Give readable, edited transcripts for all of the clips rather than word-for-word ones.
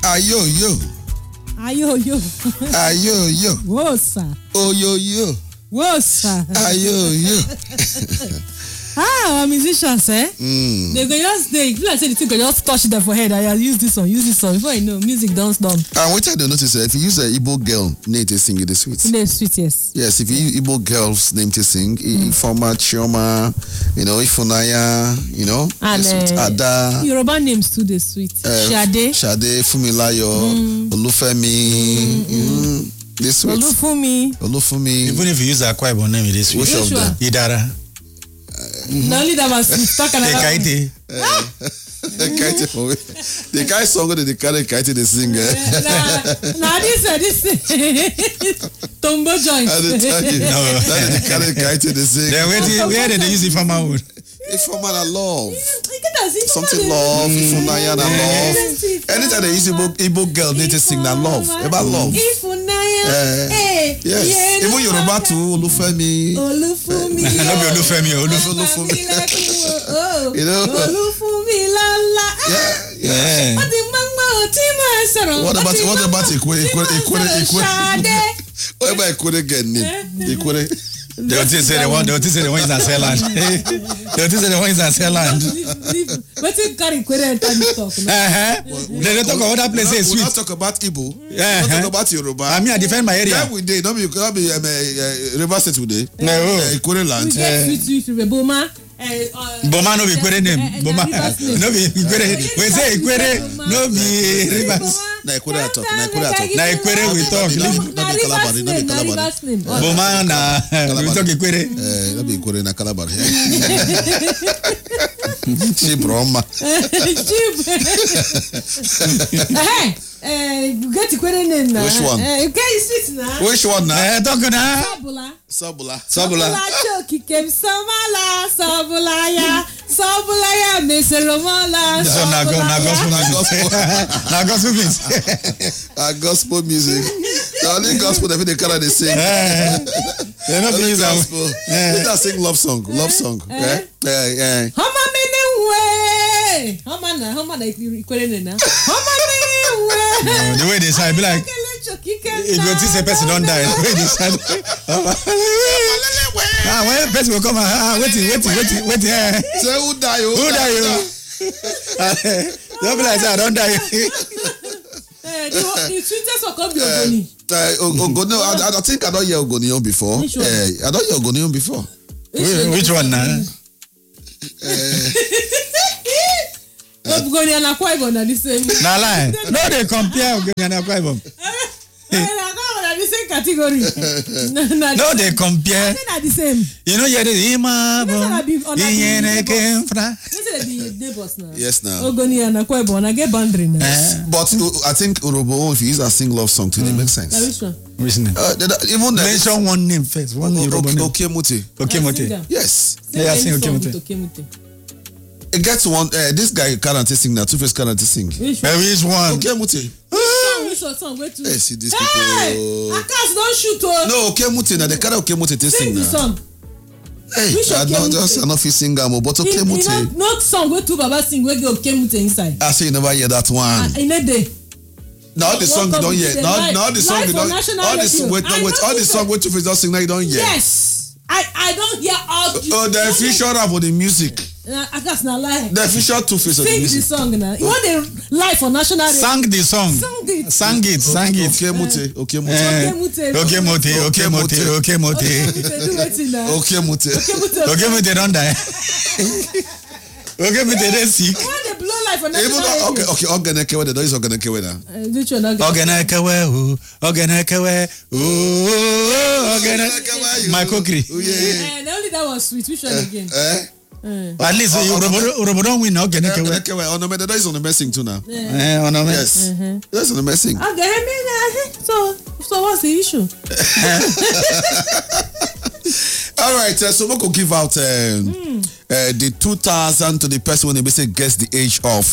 Ayo yo. Ayo yo. Ayo yo. Whoa, sir. Oh yo yo. Whoa, sir. Ayo yo. Our musicians, eh? They go just they feel like say the thing go just touch them for head. I use this song. Before you know, music don't stop. And what I don't notice, if you use an Igbo girl name to sing, it is sweet. It is sweet, yes. Yes, if you use Igbo girl's name to sing, Ifoma, Chioma, Ifunaya, and Ada. Yoruba names too, they sweet. Shade, Fumilayo, Olufemi. This sweet. Olufumi. Even if you use a Akwa name, it is sweet. Which of them? Idara. Not only that was stuck on Kaite. The guy song that the Kaite they sing. Now this Tombo joint. I didn't tell you. No. That is the Kaite they sing. Where did they use it from my wood? Ifoma na love. Something love. Ifunaya na love. Anytime they use Igbo girl, they just sing that love. About love. Ifunaya. Yes. Even Yoruba too. Olufemi. Olufumi. I love you, Olufemi. Olufumi. Olufumi lala. Yeah. What about Ikwe? What about Ikwe again? Ikwe. They will say the one is a sell land. But you carry Quere and talk. They don't talk about other places. We not talk about Igbo. We talk about Yoruba. I mean, I defend my area. Yeah, we did. Don't be River State today. No. Ikwe land. Sweet Boma. Boma no be Ikwere name. Boma no be Ikwere. We say Ikwere no be Rivers. Na Ikwere talk. Na Ikwere we talk. Boma na we talk Ikwere. No be Ikwere na Calabar. Chibroma. Get Ikwere name now. Which one? Okay, sweet now. Which one now? Talk na. Sabula. Choki kem samala sabulaya meseromala. So na gospel music. Gospel music. The only gospel that they carry they sing. They not use gospel. They don't sing love song. Hama mene we. Hama Ikwere na. Hama mene we. The way they say, be like, it will teach a person don't die. The way they say, when a person will come, wait. Say who die? Don't be like that, don't die. The sweetest of Ogoni. Ogoni, I think I don't hear Ogoni before. Which one? I don't hear Ogoni before. Which one now? Ogoni and Akwa Ibom are the same. Nah lie. No, they compare Ogoni and Akwa Ibom. The same category. No, they compare. They are the same. You know, you're the Imabo. Neighbors now. Yes, now. Ogoni and Akwa Ibom, I get boundary now. But I think Urobo, if you use a sing love song too, it makes sense. Which one? Even mention one name first. One Yoruba name. Okemuti. Yes. Yeah, I sing Okemuti. It gets one. This guy can't sing now. Two-Face can't sing. Which one? Okemuti. Which song? Wait to. See these people. Akas don't shoot. No, Okemuti. Now the kind of Okemuti they sing now. Song. Hey, I not sing but Okemuti. No song where two Baba sing where get Okemuti inside. I say you never hear that one. In a day. Now the song you don't hear. Now the song you don't. All the song where Two-Face don't sing now you don't hear. Yes, I don't hear all. Oh, the official rap for the music. Akas na lie. The official Two-Face of the music. Sing the song now. You want the live for national radio? Sang the song. Sang it. Okemuti. Okemuti don't die. Okemuti they sick. Why they blow life for national radio? Okay. Ogenekewe. There is Ogenekewe now. Which one? Ogenekewe. My cookery. The only that was sweet. Which one again? At least Urobo don't win. Ogenekewe. Onome, that is on the messing too now. Onome. Yes. That's on the messing. So what's the issue? All right, so we could give out the 2,000 to the person when they say guess the age of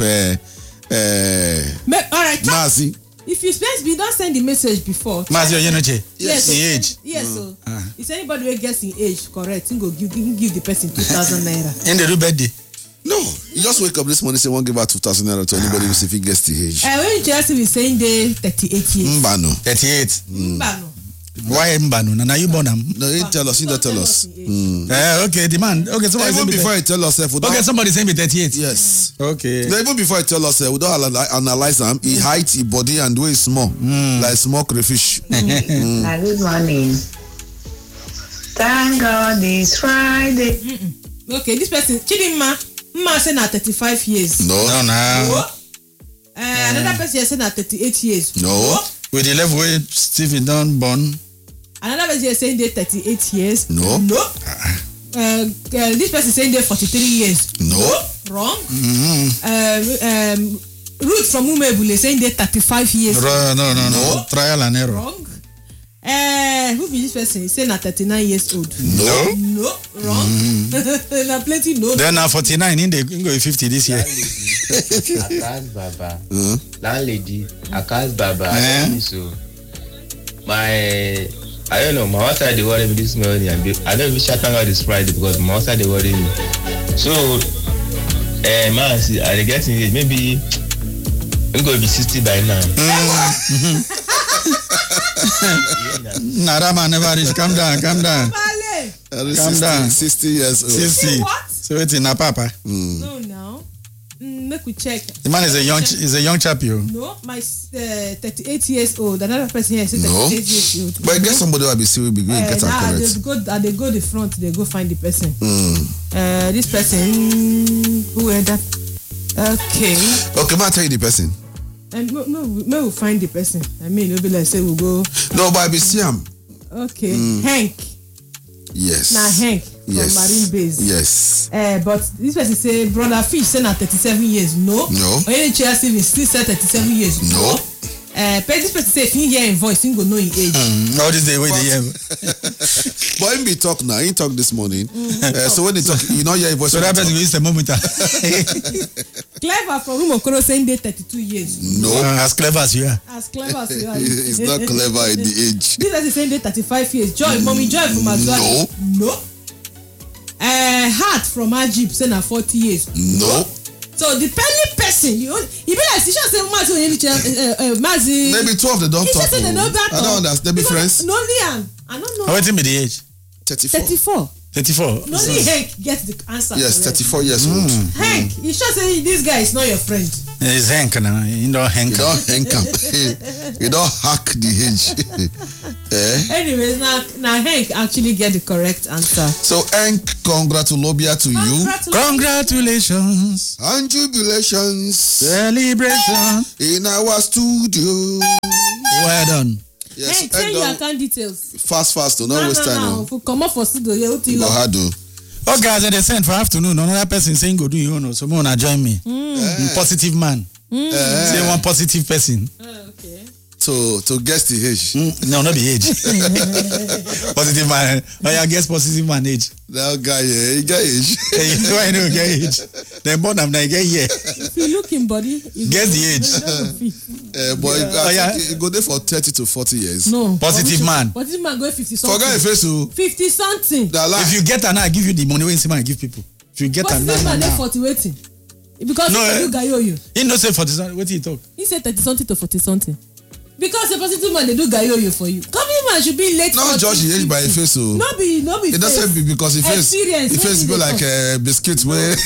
all right, Mazi. If you don't send the message before. Mazi Oyenoche. Yes. The age. Yes. So if anybody will guess in age correct, you go give the person 2,000 naira. In the birthday. No. You just wake up this morning say won't give out 2,000 naira to anybody if he gets the age. When Chelsea be saying they 38 years. Mbano. 38. Mbano. Why Mbano? Now you born them. No, he tell us. He don't tell us. Okay, the man. Okay, somebody Even before he tell us, okay, somebody say me 38. Yes. Okay. No, even before he tell us, we don't analyze him. He height, his body, and the way he's small, like small crayfish. Good morning. Thank God it's Friday. Okay, this person, Chidinma, say na 35 years. No. Another person say na 38 years. No. With the level where Stephen done born. Another person saying they 38 years. No. This person saying they 43 years. No. Wrong. Ruth from Umebule saying they 35 years. No. Trial and error. Wrong. Who be this person? Saying na 39 years old. No. Wrong. Na plenty no. Then now 49 in the go 50 this year. Akas Baba. Landlady. Akas Baba. So I don't know, my outside they worry me this morning. I don't even shout out this Friday because my outside they worry me. So man, see, I get in it, maybe I'm going to be 60 by now. Narama never reach. Calm down. Calm down. 60 years old. 60. What? So it's in a papa. No, now. Make we check. The man is a young chap, you. No, my 38 years old. Another person here is 38 years old. But get somebody will be still be good. Get her correct. They go the front. They go find the person. This person. Who is that? Okay. Okay, man, tell you the person. And we will find the person. I mean, it'll be like say we'll go. No, but I be see him. Okay, Hank. Yes. Now Hank from Marine Base. Yes. But this person say brother Fish say na 37 years. No. Only Chelsea still say 37 years. No. This person say if he hear him voice, he go know his age. All this day, wait, But him be talk now. He talk this morning. So when he talk, you know, hear his voice. So that person is the moment. Clever from Rumokoro saying they 32 years. No. As clever as you are. As clever as you are. He's not clever in the age. This person saying they 35 years. Joy, mommy Joy from Azua. No. Heart from Ajib saying na 40 years. No. So the penny person, you be like, she should say Mazi. Maybe 12 they don't talk. I don't understand. They be friends. No, Liam. I don't know. How old is the age? 34. 34. No, Hank gets the answer. Yes, 34 years old. Hank, you should say this guy is not your friend. It's Hank now. You don't Hank. You don't Hank him. You don't hack the age. Anyways, now Hank actually get the correct answer. So Hank, congratulations to you. Congratulations. And jubilations. Celebration. In our studio. Well done. Yes, Hank, send your account details. Fast, don't waste time. No. Come up for studio. Go hard. Okay, guys, they sent for afternoon. Another person saying go do you know. So wanna join me. Positive man. Say one positive person. Okay. To guess the age. No, not the age. Positive man. Oh, yeah, guess positive man age. That guy, he got age. Why no get age? They born them now get here. If you look in body, you guess the age. Boy, I think he go there for 30 to 40 years. No. Positive man. Positive man go 50 something. Forget your face. 50 something. If you get an I give you the money when I give people. If you get an positive man dey 40 waiting. Because no, you gayo you. He no say 40 something. What he talk? He said 30 something to 40 something. Because the positive man they do gayo you for you. Company man should be late. Not judge the age by a face. So. No be. It doesn't be because he face. He face be like a biscuit where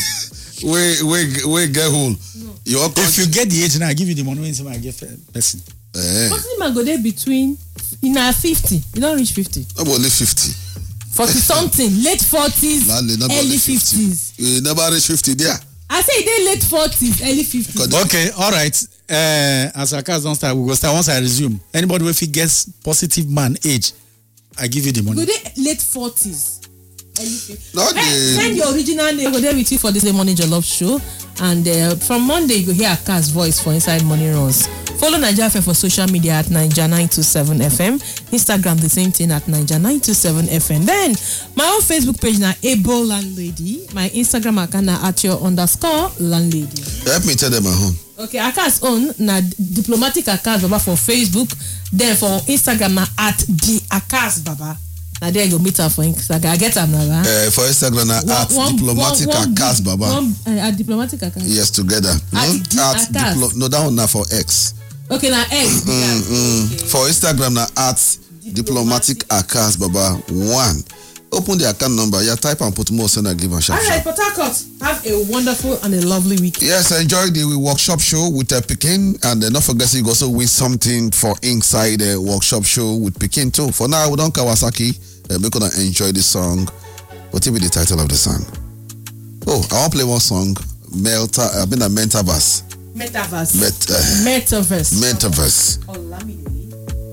get hole. No. If you get the age now, I give you the money when I give person. Positive man go there between in our 50. You don't reach 50. I'm only 50. 40 something, late 40s, early 50s. You never reach 50 there. I say they late 40s, early 50s. Okay, all right. As our cars don't start, we go start once I resume. Anybody if he gets positive man age, I give you the money. Go there late 40s, early 50s. Send your original name. Go there with you for this Morning Jollof show. And from Monday, you go hear Aka's voice for Inside Money Runs. Follow Naija FM for social media at Naija927 FM. Instagram, the same thing at Naija927 FM. Then, my own Facebook page now, Able Landlady. My Instagram account now at @your_landlady. Help me tell them at home. Okay, Aka's own na diplomatic Akas Baba for Facebook. Then for Instagram now at the Akas Baba. Na there you go meet her for Instagram. I get her now. For Instagram na at diplomatic akas baba. At diplomatic akas. Yes, together. No, that one na for X. Okay, na X. Okay. For Instagram na at diplomatic akas baba 1. Open the account number. Yeah, type and put more so and give a shout. Alright, Port Harcourt, have a wonderful and a lovely week. Yes, enjoy the workshop show with Pekin, and not forget you also win something for inside the workshop show with Pekin too. For now, we don't Kawasaki. We're gonna enjoy the song. What will be the title of the song? Oh, I want to play one song. Metaverse. Metaverse.